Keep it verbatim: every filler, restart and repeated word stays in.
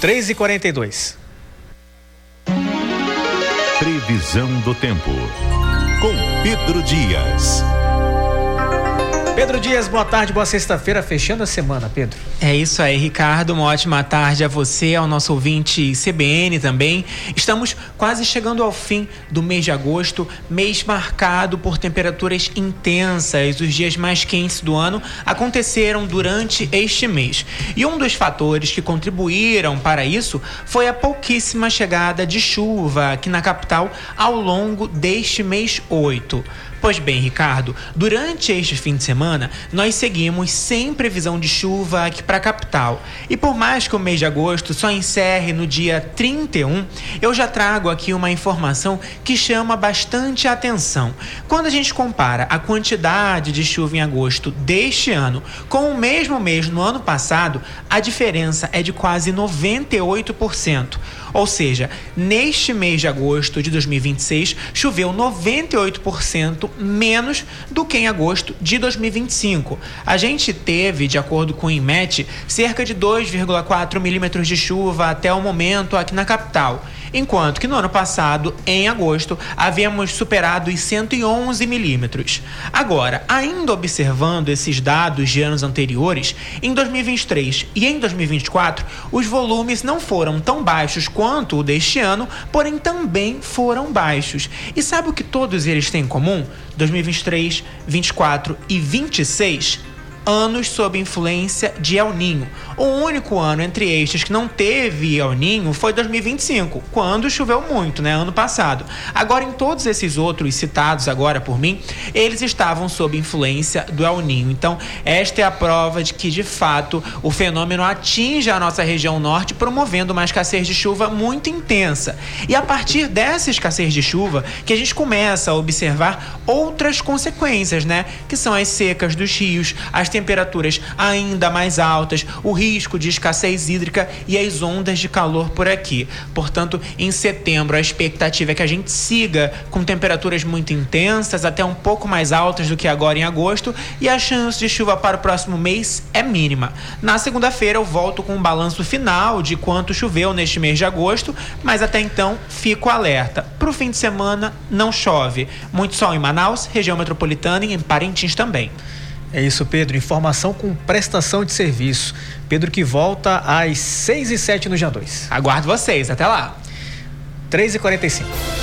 três e quarenta e dois. Previsão do tempo, com Pedro Dias. Pedro Dias, boa tarde, boa sexta-feira, fechando a semana, Pedro. É isso aí, Ricardo, uma ótima tarde a você, ao nosso ouvinte C B N também. Estamos quase chegando ao fim do mês de agosto, mês marcado por temperaturas intensas. Os dias mais quentes do ano aconteceram durante este mês. E um dos fatores que contribuíram para isso foi a pouquíssima chegada de chuva aqui na capital ao longo deste mês oito. Pois bem, Ricardo, durante este fim de semana, nós seguimos sem previsão de chuva aqui para a capital. E por mais que o mês de agosto só encerre no dia trinta e um, eu já trago aqui uma informação que chama bastante atenção. Quando a gente compara a quantidade de chuva em agosto deste ano com o mesmo mês no ano passado, a diferença é de quase noventa e oito por cento. Ou seja, neste mês de agosto de dois mil e vinte e seis, choveu noventa e oito por cento menos do que em agosto de dois mil e vinte e cinco. A gente teve, de acordo com o INMET, cerca de dois vírgula quatro milímetros de chuva até o momento aqui na capital, enquanto que no ano passado, em agosto, havíamos superado os cento e onze milímetros. Agora, ainda observando esses dados de anos anteriores, em dois mil e vinte e três e em dois mil e vinte e quatro, os volumes não foram tão baixos quanto o deste ano, porém também foram baixos. E sabe o que todos eles têm em comum? dois mil e vinte e três, vinte e quatro e vinte e seis? Anos sob influência de El Niño. O único ano entre estes que não teve El Niño foi dois mil e vinte e cinco, quando choveu muito, né, ano passado. Agora, em todos esses outros citados agora por mim, eles estavam sob influência do El Niño. Então, esta é a prova de que, de fato, o fenômeno atinge a nossa região norte, promovendo uma escassez de chuva muito intensa. E a partir dessa escassez de chuva, que a gente começa a observar outras consequências, né, que são as secas dos rios, as temperaturas ainda mais altas, o risco de escassez hídrica e as ondas de calor por aqui. Portanto, em setembro, a expectativa é que a gente siga com temperaturas muito intensas, até um pouco mais altas do que agora em agosto, e a chance de chuva para o próximo mês é mínima. Na segunda-feira, eu volto com um balanço final de quanto choveu neste mês de agosto, mas até então, fico alerta. Para o fim de semana, não chove. Muito sol em Manaus, região metropolitana e em Parintins também. É isso, Pedro. Informação com prestação de serviço. Pedro que volta às seis e sete no G dois. Aguardo vocês. Até lá. três e quarenta e cinco.